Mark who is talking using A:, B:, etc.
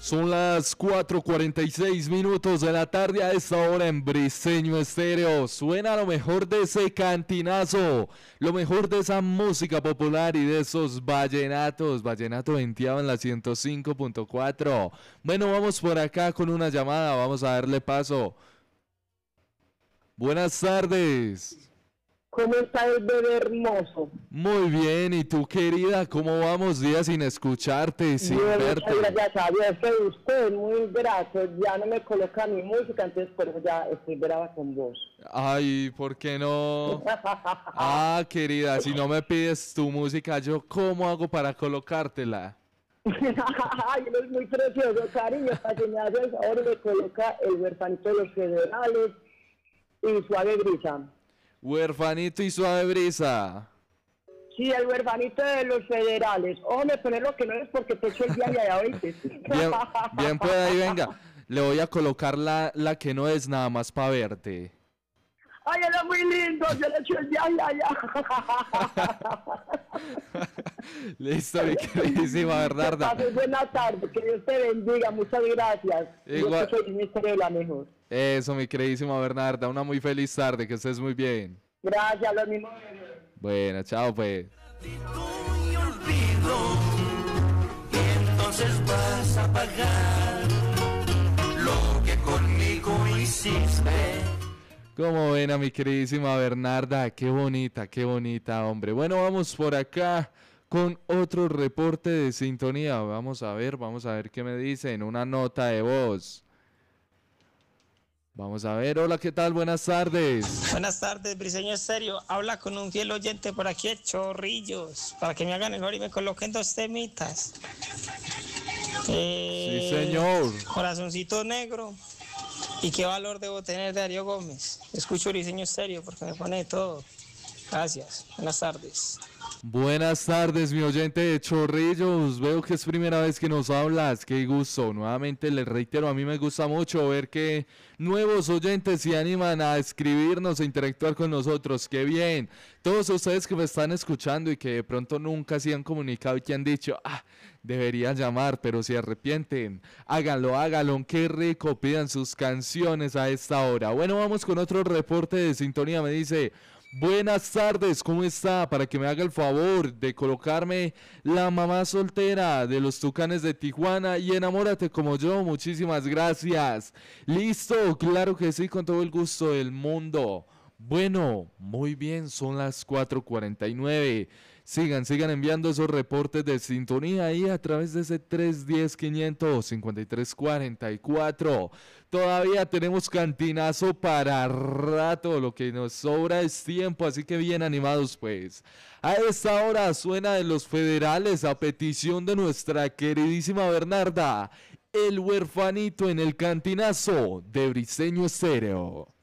A: Son las 4:46 de la tarde a esta hora en Briseño Estéreo. Suena lo mejor de ese cantinazo, lo mejor de esa música popular y de esos vallenatos. Vallenato venteado en la 105.4. Bueno, vamos por acá con una llamada, vamos a darle paso. Buenas tardes.
B: ¿Cómo está el bebé hermoso?
A: Muy bien, ¿y tú, querida? ¿Cómo vamos? Días sin escucharte, sin
B: Bien,
A: verte.
B: muchas gracias a Dios, que usted muy grato, ya no me coloca mi música, entonces por eso ya estoy brava con vos.
A: Ay, ¿por qué no? Ah, querida, si no me pides tu música, ¿yo cómo hago para colocártela?
B: Ay, él es muy precioso, cariño, para que me haces ahora me coloca el huerfanito de los federales y suave brisa.
A: Huerfanito y suave brisa.
B: Sí, el huerfanito de los federales. Hombre, poner lo que no es porque te echo el día de allá, ¿oíste?
A: Bien, bien pueda, ahí venga. Le voy a colocar la que no es nada más para verte.
B: Ay, él es muy lindo, yo le echo el día allá.
A: Listo, mi queridísima Bernarda.
B: Que pases buena tarde, que Dios te bendiga, muchas gracias.
A: Igual.
B: Yo soy Ministerio de la Mejor.
A: Eso, mi queridísima Bernarda, una muy feliz tarde, que estés muy bien.
B: Gracias, lo mismo.
A: Bueno, chao pues.
C: Y olvido, y entonces vas a pagar lo que conmigo hiciste.
A: Como ven a mi queridísima Bernarda, qué bonita, hombre. Bueno, vamos por acá con otro reporte de sintonía. Vamos a ver qué me dicen. Una nota de voz. Vamos a ver, hola, ¿qué tal? Buenas tardes.
D: Buenas tardes, Briseño Estéreo. Habla con un fiel oyente por aquí de Chorrillos, para que me hagan el favor y me coloquen dos temitas.
A: Sí, señor.
D: Corazoncito Negro. ¿Y qué valor debo tener de Darío Gómez? Escucho Briseño Estéreo porque me pone de todo. Gracias, buenas tardes.
A: Buenas tardes, mi oyente de Chorrillos. Veo que es primera vez que nos hablas. Qué gusto. Nuevamente les reitero, a mí me gusta mucho ver que nuevos oyentes se animan a escribirnos, a interactuar con nosotros. Qué bien. Todos ustedes que me están escuchando y que de pronto nunca se han comunicado y que han dicho, deberían llamar, pero se arrepienten. Háganlo. Qué rico. Pidan sus canciones a esta hora. Bueno, vamos con otro reporte de sintonía. Me dice... Buenas tardes, ¿cómo está? Para que me haga el favor de colocarme La Mamá Soltera de los Tucanes de Tijuana y Enamórate como yo, muchísimas gracias. Listo, claro que sí, con todo el gusto del mundo. Bueno, muy bien, son las 4:49. Sigan enviando esos reportes de sintonía ahí a través de ese 310-500-5344. Todavía tenemos cantinazo para rato, lo que nos sobra es tiempo, así que bien animados pues. A esta hora suena de los federales a petición de nuestra queridísima Bernarda, el huerfanito en el cantinazo de Briseño Estéreo.